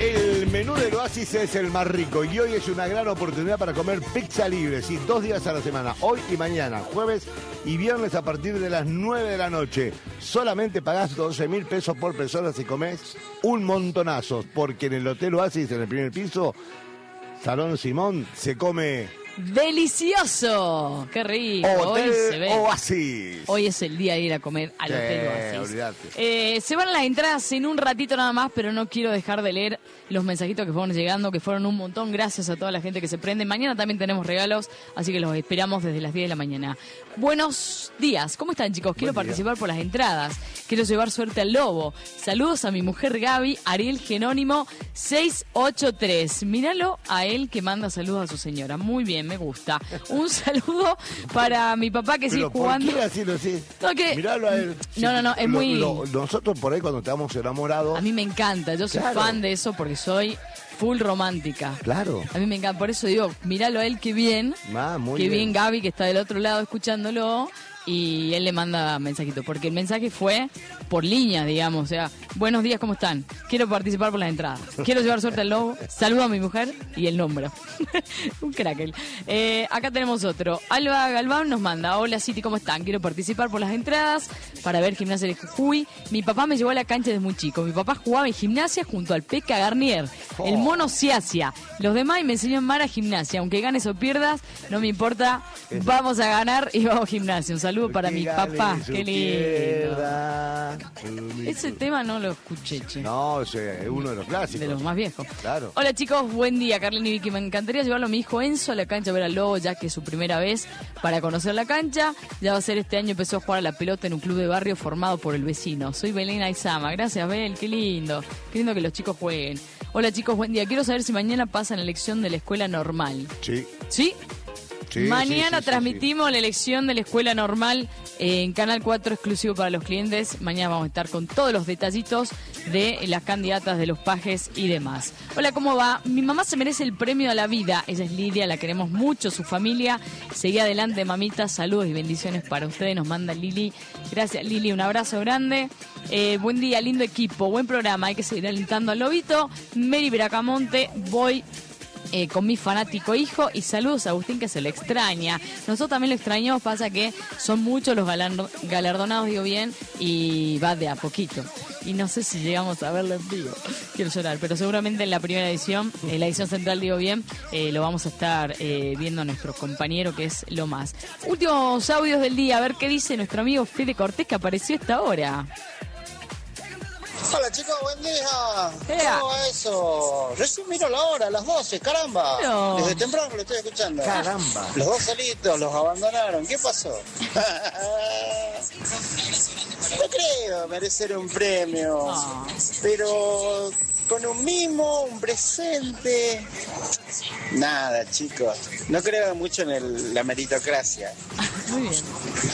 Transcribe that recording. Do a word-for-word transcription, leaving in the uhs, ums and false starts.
El menú del Oasis es el más rico y hoy es una gran oportunidad para comer pizza libre, sí, dos días a la semana, hoy y mañana, jueves y viernes a partir de las nueve de la noche. Solamente pagás doce mil pesos por persona si comés un montonazo, porque en el Hotel Oasis, en el primer piso, Salón Simón, se come... ¡delicioso! ¡Qué rico! Hotel Hoy se ve. Oasis. Hoy es el día de ir a comer al Sí, Hotel Oasis. olvidate. Eh, se van las entradas en un ratito nada más, pero no quiero dejar de leer los mensajitos que fueron llegando, que fueron un montón. Gracias a toda la gente que se prende. Mañana también tenemos regalos, así que los esperamos desde las diez de la mañana. Buenos días. ¿Cómo están, chicos? Quiero Buen día. participar por las entradas. Quiero llevar suerte al lobo. Saludos a mi mujer Gaby, Ariel Genónimo seis ocho tres. Míralo a él que manda saludos a su señora. Muy bien, me gusta. Un saludo para mi papá que sigue Pero ¿por jugando. qué así, no sé? No, que- Miralo a él. No, no, no, es Lo- muy- lo- nosotros por ahí cuando estamos enamorados... A mí me encanta, yo soy Claro. fan de eso porque soy full romántica. Claro. A mí me encanta, por eso digo, míralo a él, qué bien. Ah, muy Qué bien. bien Gaby, que está del otro lado escuchándolo. Y él le manda mensajito, porque el mensaje fue por línea, digamos. O sea, buenos días, ¿cómo están? Quiero participar por las entradas. Quiero llevar suerte al lobo. Saludo a mi mujer y el número. Un crack él. Eh, acá tenemos otro. Alba Galván nos manda: hola City, ¿cómo están? Quiero participar por las entradas para ver Gimnasia de Jujuy. Mi papá me llevó a la cancha desde muy chico. Mi papá jugaba en gimnasia junto al Peca Garnier, el mono Ciacia. Los demás y me enseñó en Mara Gimnasia. Aunque ganes o pierdas, no me importa. Vamos a ganar y vamos a gimnasia. Un saludo para Que mi gane papá. su Qué lindo. pierda. Ese tema no lo escuché, che. No, ese es uno de los clásicos. De los más viejos. Claro. Hola chicos, buen día, Carlin y Vicky. Me encantaría llevarlo a mi hijo Enzo a la cancha a ver al lobo, ya que es su primera vez para conocer la cancha. Ya va a ser este año, empezó a jugar a la pelota en un club de barrio formado por el vecino. Soy Belén Aizama. Gracias, Bel, qué lindo. Qué lindo que los chicos jueguen. Hola chicos, buen día. Quiero saber si mañana pasan la elección de la escuela normal. Sí. ¿Sí? Sí, Mañana sí, sí, transmitimos la elección de la escuela normal en Canal cuatro, exclusivo para los clientes. Mañana vamos a estar con todos los detallitos de las candidatas, de los pajes y demás. Hola, ¿cómo va? Mi mamá se merece el premio a la vida. Ella es Lidia, la queremos mucho, su familia. Seguí adelante, mamita. Saludos y bendiciones para ustedes. Nos manda Lili. Gracias, Lili. Un abrazo grande. Eh, buen día, lindo equipo, buen programa. Hay que seguir alentando al lobito. Mary Bracamonte, voy... Eh, con mi fanático hijo, y saludos a Agustín, que se le extraña. Nosotros también lo extrañamos, pasa que son muchos los galardo- galardonados, digo bien, y va de a poquito. Y no sé si llegamos a verlo en vivo. Quiero llorar, pero seguramente en la primera edición, en la edición central, digo bien, eh, lo vamos a estar eh, viendo a nuestro compañero, que es lo más. Últimos audios del día, a ver qué dice nuestro amigo Fede Cortés, que apareció a esta hora. Hola chicos, buen día. Ea. ¿Cómo va eso? Recién miro la hora, las doce, caramba. No. Desde temprano lo estoy escuchando. Caramba. Los dos solitos, los abandonaron. ¿Qué pasó? No creo merecer un premio, Ah. pero con un mimo, un presente. Nada, chicos. No creo mucho en el- la meritocracia. Muy bien.